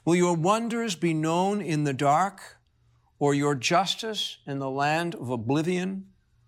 Will your wonders be known in the dark, or your justice in the land of oblivion?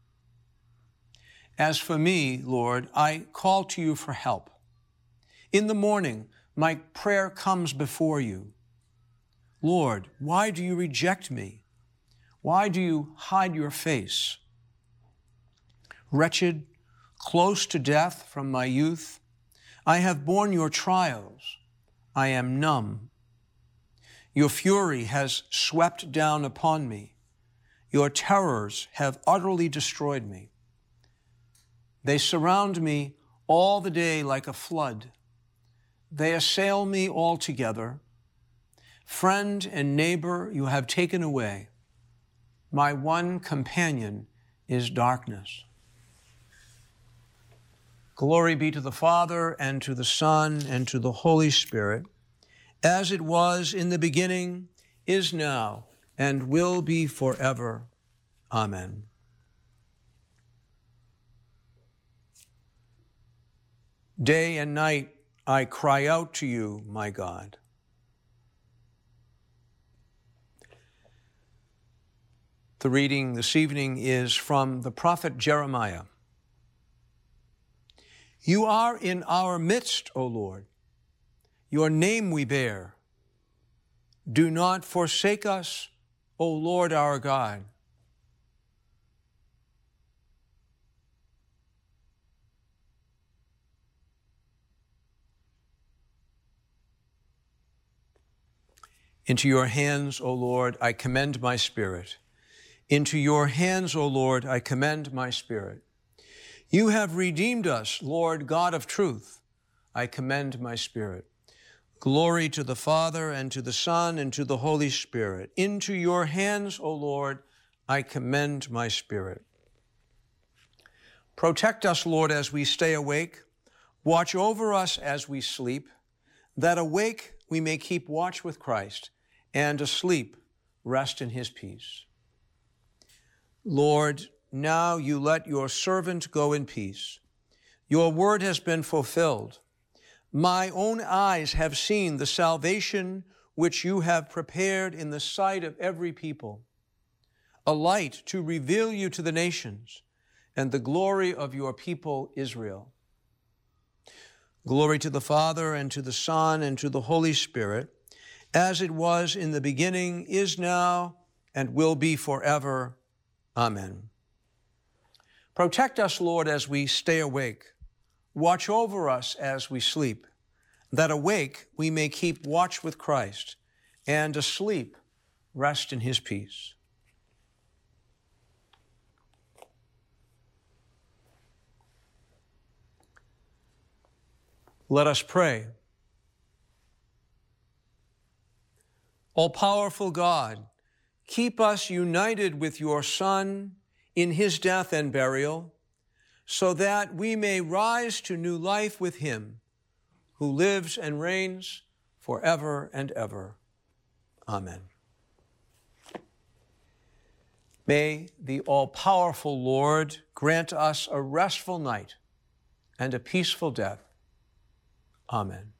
As for me, Lord, I call to you for help. In the morning, my prayer comes before you. Lord, why do you reject me? Why do you hide your face? Wretched, close to death from my youth, I have borne your trials. I am numb. Your fury has swept down upon me. Your terrors have utterly destroyed me. They surround me all the day like a flood. They assail me altogether. Friend and neighbor you have taken away. My one companion is darkness. Glory be to the Father, and to the Son, and to the Holy Spirit, as it was in the beginning, is now, and will be forever. Amen. Day and night I cry out to you, my God. The reading this evening is from the prophet Jeremiah. You are in our midst, O Lord. Your name we bear. Do not forsake us, O Lord our God. Into your hands, O Lord, I commend my spirit. Into your hands, O Lord, I commend my spirit. You have redeemed us, Lord God of truth. I commend my spirit. Glory to the Father, and to the Son, and to the Holy Spirit. Into your hands, O Lord, I commend my spirit. Protect us, Lord, as we stay awake. Watch over us as we sleep, that awake we may keep watch with Christ, and asleep rest in his peace. Lord, now you let your servant go in peace. Your word has been fulfilled. My own eyes have seen the salvation which you have prepared in the sight of every people, a light to reveal you to the nations and the glory of your people Israel. Glory to the Father, and to the Son, and to the Holy Spirit, as it was in the beginning, is now, and will be forever. Amen. Protect us, Lord, as we stay awake. Watch over us as we sleep, that awake we may keep watch with Christ, and asleep rest in his peace. Let us pray. All-powerful God, keep us united with your Son in his death and burial, so that we may rise to new life with him, who lives and reigns forever and ever. Amen. May the all-powerful Lord grant us a restful night and a peaceful death. Amen.